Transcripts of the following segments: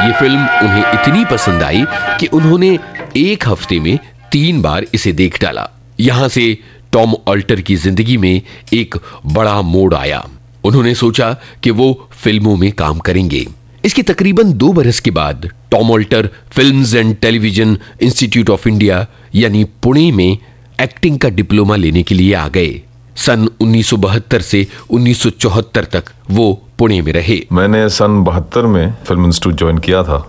ये फिल्म उन्हें इतनी पसंद आई कि उन्होंने एक हफ्ते में 3 बार इसे देख डाला। यहां से टॉम ऑल्टर की जिंदगी में एक बड़ा मोड़ आया। उन्होंने सोचा कि वो फिल्मों में काम करेंगे। इसके तकरीबन 2 बरस के बाद Tom alter films and television institute of India यानी पुणे में एक्टिंग का डिप्लोमा लेने के लिए आ गए। सन 1972 से 1974 तक वो पुणे में रहे। मैंने सन 72 में फिल्म इंस्टीट्यूट ज्वाइन किया था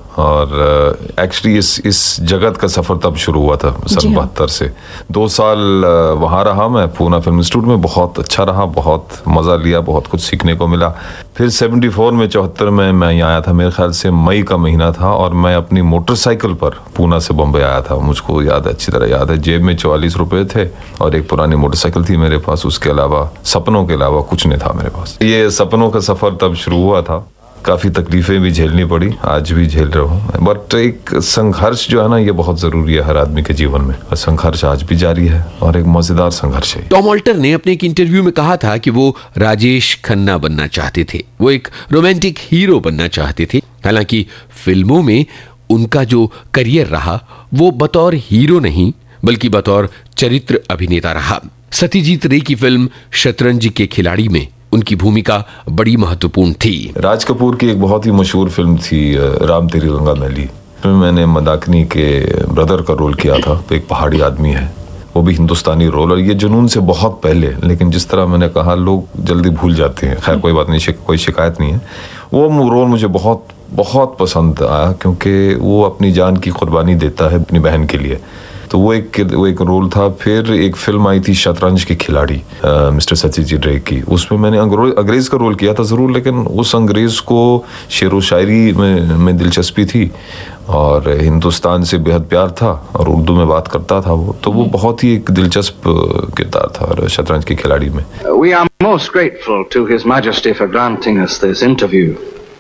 और एक्चुअली इस जगत का सफर तब शुरू हुआ था सन 72 से। 2 साल वहाँ रहा मैं पूना फिल्म इंस्टीट्यूट में, बहुत अच्छा रहा, बहुत मज़ा लिया, बहुत कुछ सीखने को मिला। फिर 74 में 74 में मैं यहाँ आया था, मेरे ख्याल से मई का महीना था, और मैं अपनी मोटरसाइकिल पर पूना से बम्बई आया था। मुझको याद है, अच्छी तरह याद है। जेब में 44 रुपए थे और एक पुरानी मोटरसाइकिल थी मेरे पास। उसके अलावा सपनों के अलावा कुछ नहीं था मेरे पास। ये सपनों का सफर तब शुरू हुआ था। काफ़ी तकलीफें भी झेलनी पड़ी, आज भी झेल रहा हूँ। बट एक संघर्ष जो है ना, ये बहुत ज़रूरी है हर आदमी के जीवन में, और संघर्ष आज भी जारी है और एक मज़ेदार संघर्ष है। टॉम ऑल्टर ने अपने एक इंटरव्यू में कहा था कि वो राजेश खन्ना बनना चाहते थे, वो एक रोमांटिक हीरो बनना चाहते थे। हालांकि फिल्मों में उनका जो करियर रहा वो बतौर हीरो नहीं बल्कि बतौर चरित्र अभिनेता रहा। सत्यजीत रे की फिल्म शतरंज के खिलाड़ी में उनकी भूमिका बड़ी महत्वपूर्ण थी। राज कपूर की एक बहुत ही मशहूर फिल्म थी राम तेरी गंगा मैली। मैंने मंदाकिनी के ब्रदर का रोल किया था। एक पहाड़ी आदमी है, वो भी हिंदुस्तानी रोल, और ये जुनून से बहुत पहले, लेकिन जिस तरह मैंने कहा लोग जल्दी भूल जाते हैं। खैर कोई बात नहीं, कोई शिकायत नहीं है। वो रोल मुझे बहुत बहुत पसंद आया क्योंकि वो अपनी जान की कुर्बानी देता है अपनी बहन के लिए। तो वो एक रोल था। फिर एक फिल्म आई थी शतरंज के खिलाड़ी मिस्टर सत्यजीत रे की। उसमें मैंने अंग्रेज का रोल किया था ज़रूर, लेकिन उस अंग्रेज को शेर व शायरी में दिलचस्पी थी और हिंदुस्तान से बेहद प्यार था और उर्दू में बात करता था वो। तो वो बहुत ही एक दिलचस्प किरदार था शतरंज के खिलाड़ी में। We are most grateful to His Majesty for granting us this interview.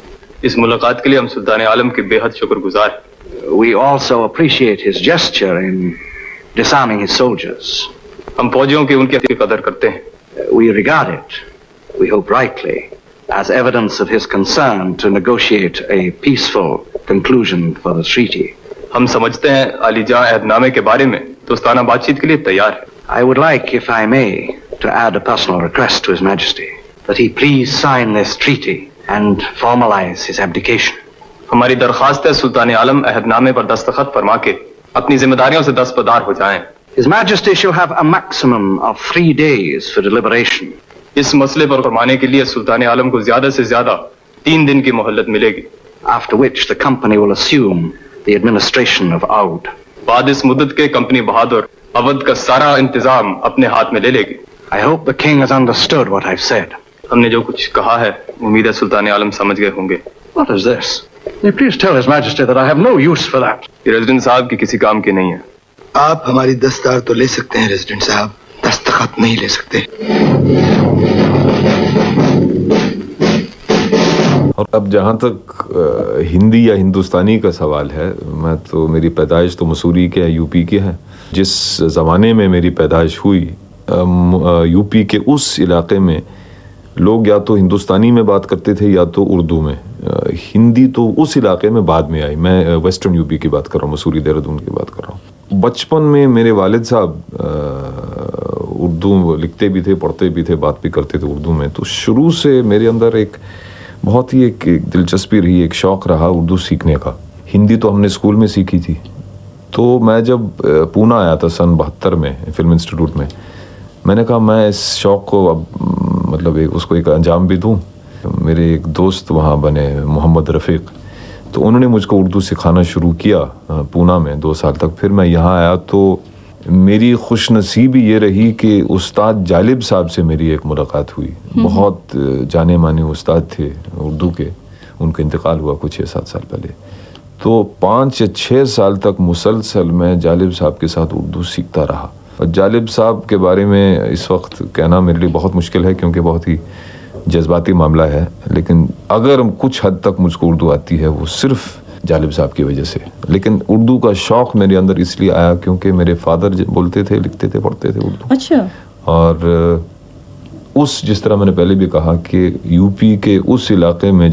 इस मुलाकात के लिए हम सुल्तान आलम के बेहद शुक्रगुजार हैं। We also appreciate his gesture in disarming his soldiers. हम फौजियों की उनकी कदर करते हैं। We regard it, we hope rightly, as evidence of his concern to negotiate a peaceful conclusion for the treaty. हम समझते हैं अलीजां अहदनामे के बारे में दोस्ताना बातचीत के लिए तैयार है। I would like, if I may, to add a personal request to His Majesty that he please sign this treaty and formalize his abdication. हमारी दरखास्त है सुल्तान आलम अहदनामे पर दस्तखत फरमा के अपनी जिम्मेदारियों से दस्तबरदार हो जाएं। His Majesty shall have a maximum of 3 days for deliberation. इस मसले पर फरमाने के लिए सुल्तान आलम को ज्यादा से ज्यादा 3 दिन की मोहलत मिलेगी। After which the company will assume the administration of Oud. बाद इस मुद्दत के कंपनी बहादुर अवध का सारा इंतजाम अपने हाथ में ले लेगी। I hope the king has understood what I've said. हमने जो कुछ कहा है उम्मीद है सुल्तान आलम समझ गए होंगे। What is this? May please tell His Majesty that I have no use for that. ये रेजिडेंट साहब की किसी काम की नहीं है। आप हमारी दस्तदार तो ले सकते हैं रेजिडेंट साहब, दस्तखत नहीं ले सकते। और अब जहाँ तक हिंदी या हिंदुस्तानी का सवाल है, मैं तो मेरी पैदाइश तो मसूरी के यूपी के है। जिस ज़माने में मेरी पैदाइश हुई यूपी के उस इलाके में लोग या तो हिंदुस्तानी में बात करते थे या तो उर्दू में। हिंदी तो उस इलाके में बाद में आई। मैं वेस्टर्न यूपी की बात कर रहा हूँ, मसूरी देहरादून की बात कर रहा हूँ। बचपन में मेरे वालिद साहब उर्दू लिखते भी थे, पढ़ते भी थे, बात भी करते थे उर्दू में। तो शुरू से मेरे अंदर एक बहुत ही एक दिलचस्पी रही, एक शौक़ रहा उर्दू सीखने का। हिंदी तो हमने स्कूल में सीखी थी। तो मैं जब पूना आया था सन 72 में फिल्म इंस्टीट्यूट में, मैंने कहा मैं इस शौक़ को अब मतलब उसको एक अंजाम भी दूं। मेरे एक दोस्त वहाँ बने मोहम्मद रफ़ीक, तो उन्होंने मुझको उर्दू सिखाना शुरू किया पूना में 2 साल तक। फिर मैं यहाँ आया तो मेरी खुशनसीबी ये रही कि उस्ताद जालिब साहब से मेरी एक मुलाकात हुई। बहुत जाने माने उस्ताद थे उर्दू के, उनका इंतकाल हुआ कुछ 6-7 साल पहले। तो 5 या 6 साल तक मुसलसल मैं जालिब साहब के साथ उर्दू सीखता रहा। और जालिब साहब के बारे में इस वक्त कहना मेरे लिए बहुत मुश्किल है क्योंकि बहुत ही जज्बाती मामला है, लेकिन अगर कुछ हद तक मुझको उर्दू आती है वो सिर्फ जालिब साहब की वजह से। लेकिन उर्दू का शौक़ मेरे अंदर इसलिए आया क्योंकि मेरे फादर बोलते थे, लिखते थे, पढ़ते थे उर्दू। अच्छा। और जिस तरह मैंने पहले भी कहा कि यूपी के उस इलाके में